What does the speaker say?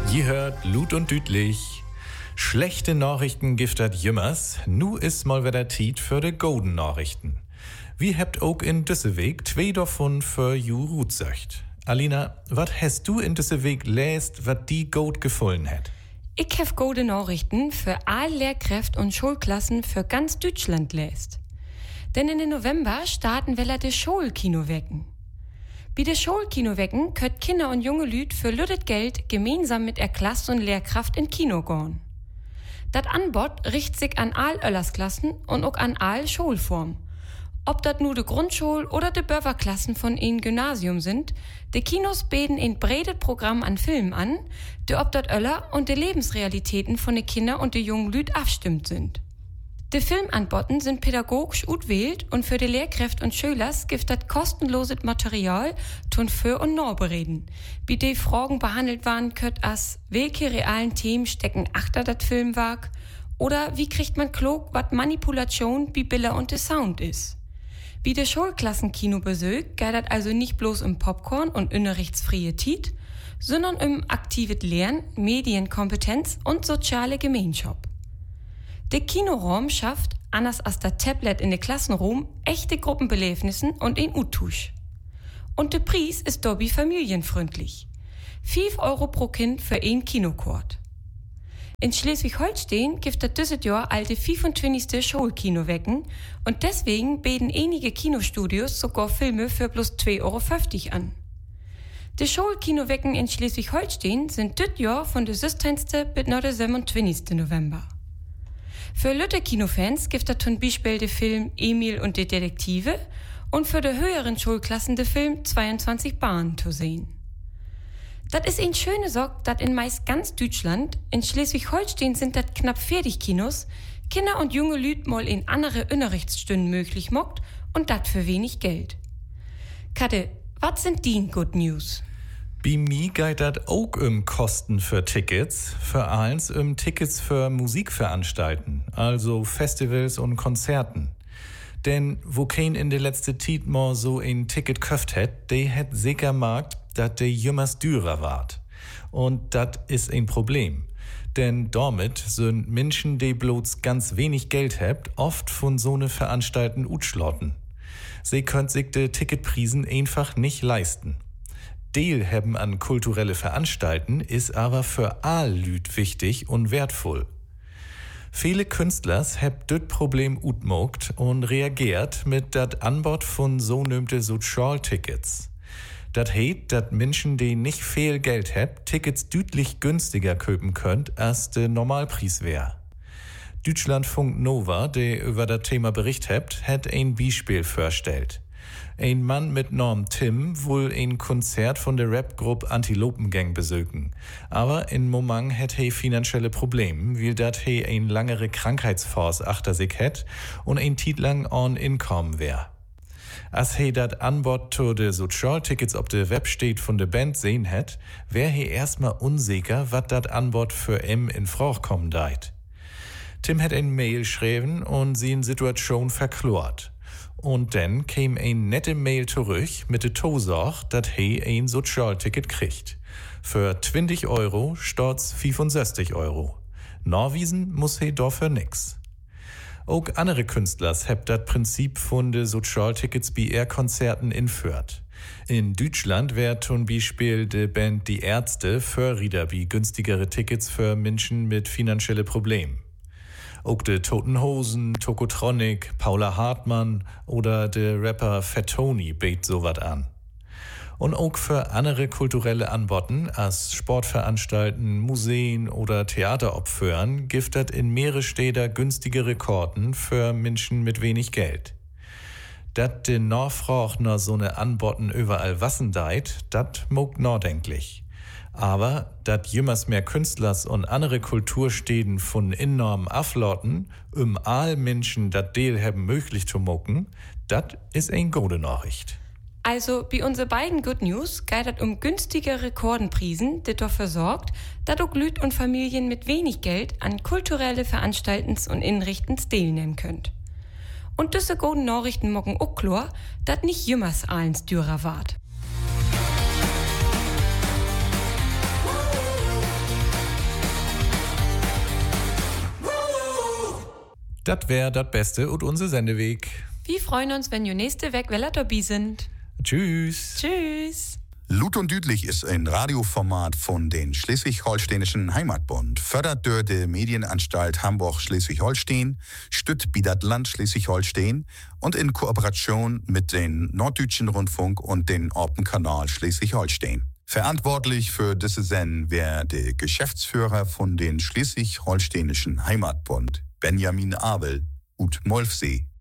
Ihr hört Lut und Dütlich. Schlechte Nachrichten giftet jümmers. Nu ist mal wieder Tiet für de golden Nachrichten. Wir habt auch in Düsseldorf 2 davon für ju Rutsöcht. Alina, wat hast du in Düsseldorf läst, wat die gut gefallen hat? Ich hab gute Nachrichten für alle Lehrkräfte und Schulklassen für ganz Deutschland läst. Denn in den November starten wir de Schulkinowecken. Bei de Schulkinowecken könnt Kinder und junge Lüd für lüttet Geld gemeinsam mit der Klasse und Lehrkraft in Kino gehen. Dat Anbot richtet sich an all Öllersklassen und auch an all Schulformen. Ob dat nur de Grundschul- oder de Börverklassen von ein Gymnasium sind, de Kinos bieten ein breites Programm an Filmen an, de ob dat Öller und de Lebensrealitäten von de Kinder und de jungen Lüd abstimmt sind. De Filmanboten sind pädagogisch utwählt und für de Lehrkräfte und Schülers gibt dat kostenloses Material tun für und norbereden. Wie de Fragen behandelt waren könnt as, welche realen Themen stecken achter dat Filmwerk oder wie kriegt man klug, wat Manipulation wie Bilder und de Sound is. Wie de Schulklassenkino besögt, geht dat also nicht bloß um Popcorn und unterrichtsfreie Tiet, sondern um aktives Lernen, Medienkompetenz und soziale Gemeinschaft. Der Kinoraum schafft, anders als der Tablet in der Klassenraum, echte Gruppenbelebnissen und ein Uttusch. Und der Preis ist dabei familienfreundlich. 5 Euro pro Kind für ein Kinokort. In Schleswig-Holstein gibt es dieses Jahr alte 25. Schulkinowecken und deswegen bieten einige Kinostudios sogar Filme für bloß 2,50 Euro an. Die Schulkinowecken in Schleswig-Holstein sind dieses Jahr von der 16. bis nach der 27. November. Für Lütte Kinofans gibt es zum Beispiel den Film Emil und die Detektive und für die höheren Schulklassen den Film 22 Bahnen zu sehen. Das ist ein schöne Sorg, dass in meist ganz Deutschland, in Schleswig-Holstein sind das knapp 40 Kinos, Kinder und junge Lüd mal in andere Unterrichtsstunden möglich mockt und das für wenig Geld. Kathe, was sind die Good News? Bei mir geht das auch Kosten für Tickets, vor allem Tickets für Musikveranstalten, also Festivals und Konzerten. Denn wo kein in der letzte Zeit mal so ein Ticket köft hat, der hat sicher markt, dass der jümmers dürer ward. Und das ist ein Problem. Denn damit sind Menschen, die bloß ganz wenig Geld habt, oft von so ne Veranstalten utschlotten. Sie könnt sich de Ticketprisen einfach nicht leisten. Teilhaben an kulturelle Veranstalten ist aber für all Lüd wichtig und wertvoll. Viele Künstlers habt das Problem utmogt und reagiert mit dat Anbot von so nömte Sozialtickets. Dat heit, dat Menschen, die nicht viel Geld habt, Tickets deutlich günstiger köpen könnt, als de Normalpreis wär. Deutschlandfunk Nova, der über das Thema Bericht habt, hat ein Beispiel vorstellt. Ein Mann mit Namen Tim wohl ein Konzert von der Rapgruppe Antilopengang besöken. Aber in Moment hat er finanzielle Probleme, weil dat er ein langere Krankheitsphase achter sich hat und ein Tiet lang on Income wär. Als er dat Anbot zu de Sozialtickets auf der Web steht von der Band sehen hat, wär er erstmal unsicher, wat dat Anbot für in Frauch kommen deit. Tim hat ein Mail schreiben und sie in Situation verklort. Und dann kam ein nette Mail zurück mit der Tosach, dass er ein Sozialticket kriegt. Für 20 Euro statt's 65 Euro. Norwiesen muss er dafür nix. Auch andere Künstlers haben das Prinzip von den Sozialtickets bei ihr Konzerten inführt. In Deutschland wird zum Beispiel die Band Die Ärzte Förrieder wie günstigere Tickets für Menschen mit finanziellen Problemen. Auch de Toten Hosen, Tokotronic, Paula Hartmann oder der Rapper Fat Tony bietet sowas an. Und auch für andere kulturelle Anboten, als Sportveranstalten, Museen oder Theateropführen, gibt es in mehrere Städte günstigere Karten für Menschen mit wenig Geld. Dat de Nachfrage nach so ne Anboten überall wassen deit, dat mogt nachdenklich. Aber dat jümmers mehr Künstlers und andere Kulturstäden von enormen Aflotten, all Menschen dat Deel haben möglich zu mucken, dat is ein gute Nachricht. Also, bei unsere beiden Good News geht es um günstige Rekordenprisen, die dafür sorgt, dass auch Lüd und Familien mit wenig Geld an kulturelle Veranstaltens und Innenrichtens teilnehmen könnt. Und diese guten Nachrichten mocken auch klar, dass nicht jümmers allens dürer ward. Das wär das Beste und unser Sendeweg. Wir freuen uns, wenn ihr nächste Weg dabei sind. Tschüss. Tschüss. Lut und Düdlich ist ein Radioformat von den Schleswig-Holsteinischen Heimatbund, fördert durch die Medienanstalt Hamburg-Schleswig-Holstein, stützt bi dat Land Schleswig-Holstein und in Kooperation mit den Norddeutschen Rundfunk und den Orpenkanal Schleswig-Holstein. Verantwortlich für diese Sendung wäre der Geschäftsführer von den Schleswig-Holsteinischen Heimatbund, Benjamin Abel, ut Molfsee.